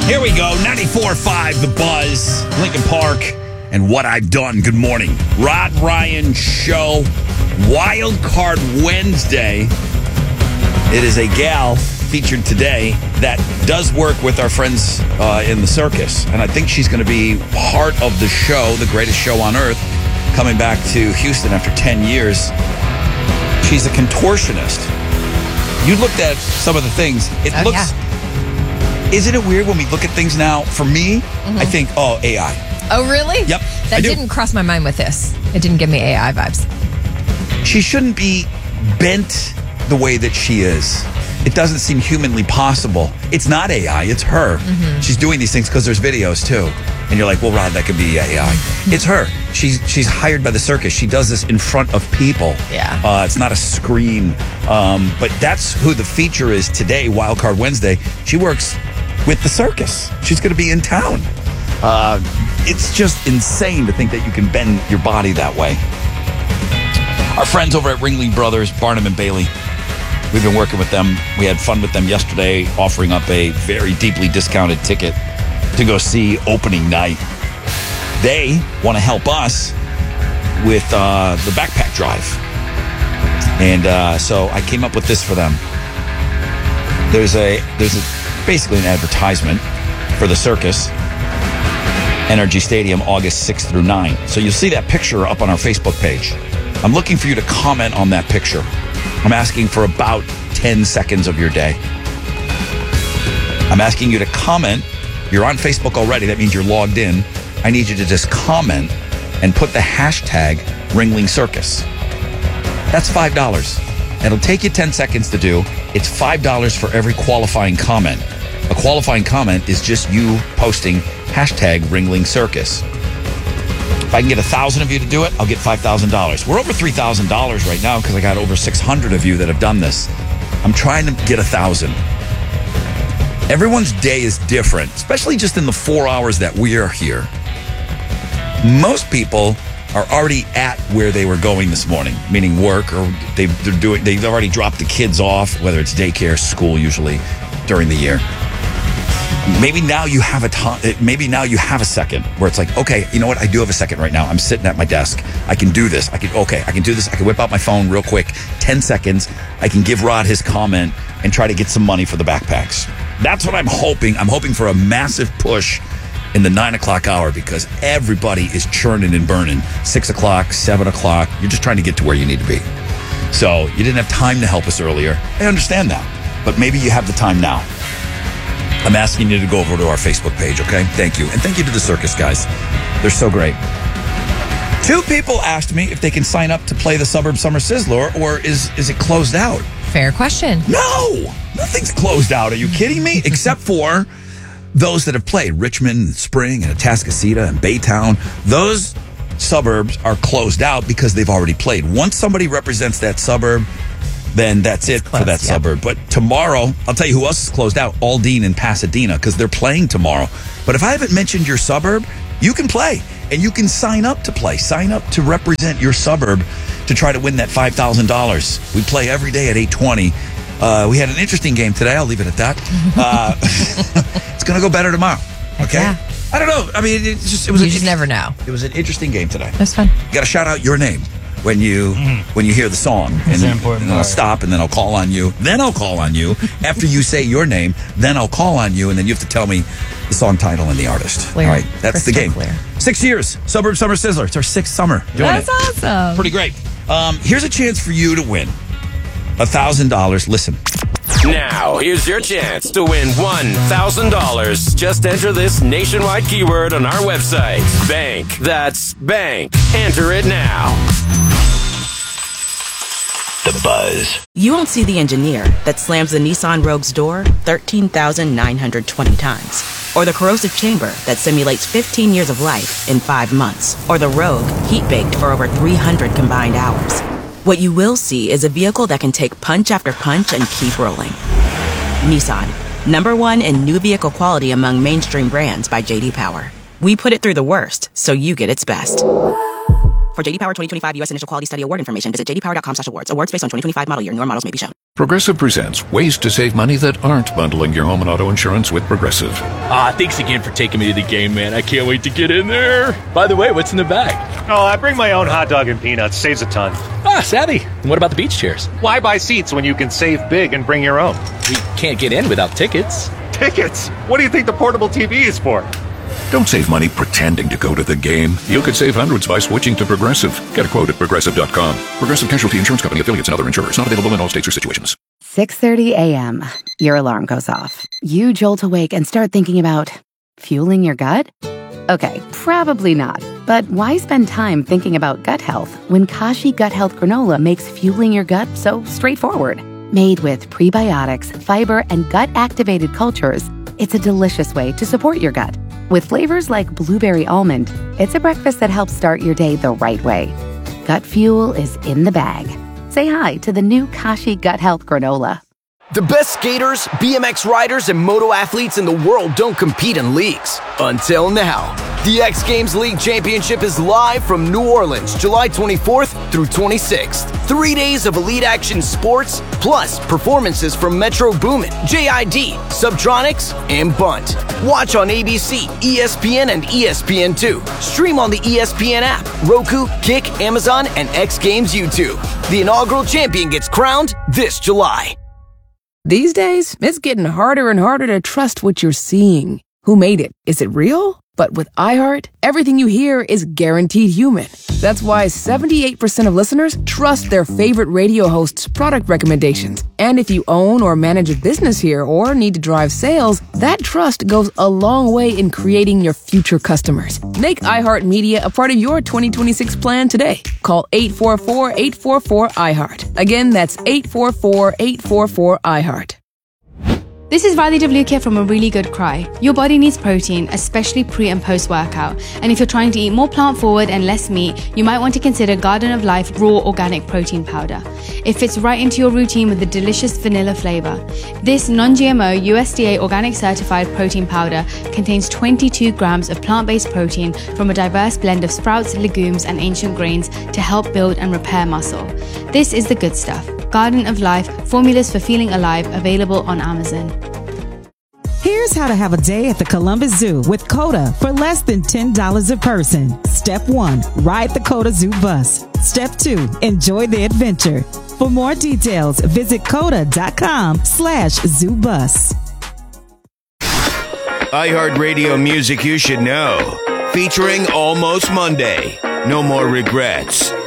Here we go, 94.5 The Buzz, Lincoln Park, and What I've Done. Good morning. Rod Ryan Show, Wild Card Wednesday. It is a gal featured today that does work with our friends in the circus, and I think she's going to be part of the show, the greatest show on earth, coming back to Houston after 10 years. She's a contortionist. You looked at some of the things. It looks... Yeah. Isn't it weird when we look at things now? For me, I think, AI. Oh, really? Yep. That didn't cross my mind with this. It didn't give me AI vibes. She shouldn't be bent the way that she is. It doesn't seem humanly possible. It's not AI. It's her. She's doing these things because there's videos, too. And you're like, well, Rod, that could be AI. It's her. She's hired by the circus. She does this in front of people. Yeah. It's not a screen. But that's who the feature is today, Wild Card Wednesday. She works with the circus. She's going to be in town. It's just insane to think that you can bend your body that way. Our friends over at Ringling Brothers, Barnum and Bailey, we've been working with them. We had fun with them yesterday, offering up a very deeply discounted ticket to go see opening night. They want to help us with the backpack drive. And so I came up with this for them. There's basically an advertisement for the circus, Energy Stadium, August 6th through 9th. So you'll see that picture up on our Facebook page. I'm looking for you to comment on that picture. I'm asking for about 10 seconds of your day. I'm asking you to comment. You're on Facebook already. That means you're logged in. I need you to just comment and put the hashtag Ringling Circus. That's $5. It'll take you 10 seconds to do. It's $5 for every qualifying comment. A qualifying comment is just you posting hashtag Ringling Circus. If I can get 1,000 of you to do it, I'll get $5,000. We're over $3,000 right now because I got over 600 of you that have done this. I'm trying to get 1,000. Everyone's day is different, especially just in the 4 hours that we are here. Most people are already at where they were going this morning, meaning work, or they've already dropped the kids off, whether it's daycare, school, usually during the year. Maybe now you have a second where it's like, okay, you know what? I do have a second right now. I'm sitting at my desk. I can do this. I can do this. I can whip out my phone real quick. 10 seconds. I can give Rod his comment and try to get some money for the backpacks. That's what I'm hoping. I'm hoping for a massive push in the 9 o'clock hour because everybody is churning and burning. 6 o'clock, 7 o'clock. You're just trying to get to where you need to be. So you didn't have time to help us earlier. I understand that. But maybe you have the time now. I'm asking you to go over to our Facebook page, okay? Thank you. And thank you to the circus guys. They're so great. 2 people asked me if they can sign up to play the Suburb Summer Sizzler, or is it closed out? Fair question. No! Nothing's closed out. Are you kidding me? Except for those that have played. Richmond, and Spring, and Atascocita, and Baytown. Those suburbs are closed out because they've already played. Once somebody represents that suburb, then that's it for that suburb. But tomorrow, I'll tell you who else is closed out. Aldine and Pasadena, because they're playing tomorrow. But if I haven't mentioned your suburb, you can play. And you can sign up to play. Sign up to represent your suburb to try to win that $5,000. We play every day at 8:20. We had an interesting game today. I'll leave it at that. It's going to go better tomorrow. Okay? Yeah. I don't know. I mean, you just never know. It was an interesting game today. That's fun. You got to shout out your name when you hear the song. And I'll stop, and then I'll call on you. Then I'll call on you. After you say your name, then I'll call on you, and then you have to tell me the song title and the artist. Clear. All right, that's the game. Clear. 6 years, Suburb Summer Sizzler. It's our 6th summer doing That's it. awesome. Pretty great. Here's a chance for you to win $1,000. Listen. Now, here's your chance to win $1,000. Just enter this nationwide keyword on our website. Bank. That's bank. Enter it now. The Buzz. You won't see the engineer that slams the Nissan Rogue's door 13,920 times. Or the corrosive chamber that simulates 15 years of life in 5 months. Or the Rogue heat-baked for over 300 combined hours. What you will see is a vehicle that can take punch after punch and keep rolling. Nissan, #1 in new vehicle quality among mainstream brands by J.D. Power. We put it through the worst, so you get its best. For J.D. Power 2025 U.S. Initial Quality Study Award information, visit jdpower.com/awards. Awards based on 2025 model year. Newer models may be shown. Progressive presents ways to save money that aren't bundling your home and auto insurance with Progressive. Thanks again for taking me to the game, man. I can't wait to get in there. By the way, what's in the bag? Oh, I bring my own hot dog and peanuts. Saves a ton. Savvy. And what about the beach chairs? Why buy seats when you can save big and bring your own? We can't get in without tickets. Tickets? What do you think the portable TV is for? Don't save money pretending to go to the game. You could save hundreds by switching to Progressive. Get a quote at Progressive.com. Progressive Casualty Insurance Company, affiliates, and other insurers. Not available in all states or situations. 6:30 a.m. Your alarm goes off. You jolt awake and start thinking about fueling your gut? Okay, probably not. But why spend time thinking about gut health when Kashi Gut Health Granola makes fueling your gut so straightforward? Made with prebiotics, fiber, and gut-activated cultures, it's a delicious way to support your gut. With flavors like blueberry almond, it's a breakfast that helps start your day the right way. Gut fuel is in the bag. Say hi to the new Kashi Gut Health Granola. The best skaters, BMX riders, and moto athletes in the world don't compete in leagues. Until now. The X Games League Championship is live from New Orleans, July 24th through 26th. 3 days of elite action sports, plus performances from Metro Boomin, JID, Subtronics, and Bunt. Watch on ABC, ESPN, and ESPN2. Stream on the ESPN app, Roku, Kick, Amazon, and X Games YouTube. The inaugural champion gets crowned this July. These days, it's getting harder and harder to trust what you're seeing. Who made it? Is it real? But with iHeart, everything you hear is guaranteed human. That's why 78% of listeners trust their favorite radio host's product recommendations. And if you own or manage a business here or need to drive sales, that trust goes a long way in creating your future customers. Make iHeartMedia a part of your 2026 plan today. Call 844-844-iHeart. Again, that's 844-844-iHeart. This is Riley Devlukia from A Really Good Cry. Your body needs protein, especially pre and post workout. And if you're trying to eat more plant forward and less meat, you might want to consider Garden of Life Raw Organic Protein Powder. It fits right into your routine with the delicious vanilla flavor. This non-GMO USDA organic certified protein powder contains 22 grams of plant-based protein from a diverse blend of sprouts, legumes, and ancient grains to help build and repair muscle. This is the good stuff. Garden of Life, formulas for feeling alive, available on Amazon. Here's how to have a day at the Columbus Zoo with CODA for less than $10 a person. Step 1, ride the CODA Zoo bus. Step 2, enjoy the adventure. For more details, visit coda.com/zoobus. iHeartRadio music you should know. Featuring Almost Monday. No More Regrets.